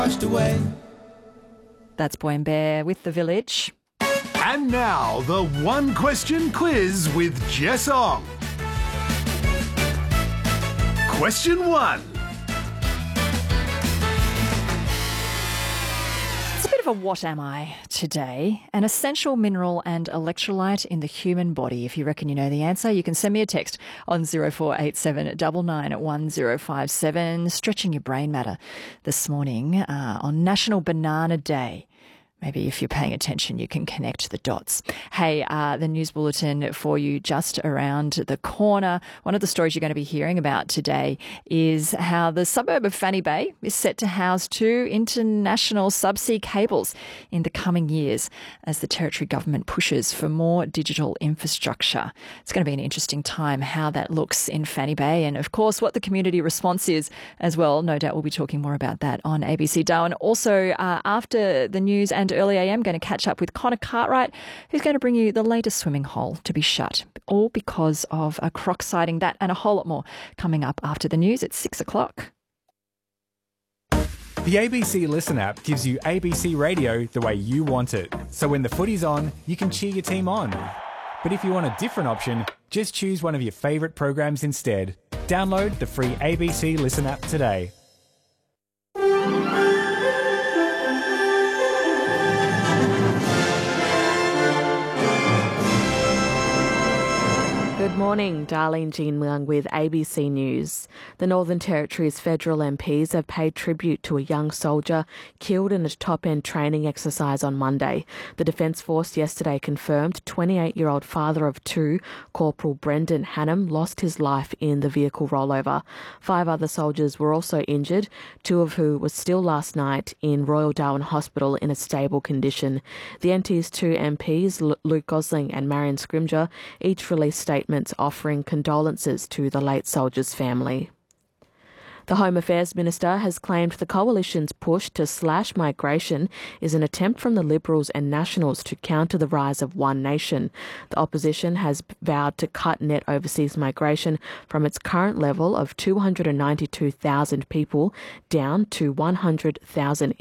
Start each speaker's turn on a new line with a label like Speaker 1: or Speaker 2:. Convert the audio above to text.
Speaker 1: washed away.
Speaker 2: That's Boy and Bear with The Village.
Speaker 3: And now, the one question quiz with Jess Ong. Question 1.
Speaker 2: It's a bit of a what am I today? An essential mineral and electrolyte in the human body. If you reckon you know the answer, you can send me a text on 0487 99 1057. Stretching your brain matter this morning on National Banana Day. Maybe if you're paying attention, you can connect the dots. Hey, the news bulletin for you just around the corner. One of the stories you're going to be hearing about today is how the suburb of Fanny Bay is set to house 2 international subsea cables in the coming years as the Territory Government pushes for more digital infrastructure. It's going to be an interesting time how that looks in Fanny Bay and, of course, what the community response is as well. No doubt we'll be talking more about that on ABC Darwin. Also, after the news and early AM, going to catch up with Connor Cartwright, who's going to bring you the latest swimming hole to be shut, all because of a croc sighting. That and a whole lot more coming up after the news at 6 o'clock.
Speaker 4: The ABC Listen app gives you ABC radio the way you want it. So when the footy's on, you can cheer your team on. But if you want a different option, just choose one of your favourite programs instead. Download the free ABC Listen app today.
Speaker 5: Good morning, Darlene Jean Leung with ABC News. The Northern Territory's federal MPs have paid tribute to a young soldier killed in a top-end training exercise on Monday. The Defence Force yesterday confirmed 28-year-old father of 2, Corporal Brendan Hannam, lost his life in the vehicle rollover. 5 other soldiers were also injured, 2 of who were still last night in Royal Darwin Hospital in a stable condition. The NT's 2 MPs, Luke Gosling and Marion Scrimger, each released statements offering condolences to the late soldier's family. The Home Affairs Minister has claimed the Coalition's push to slash migration is an attempt from the Liberals and Nationals to counter the rise of One Nation. The opposition has vowed to cut net overseas migration from its current level of 292,000 people down to 100,000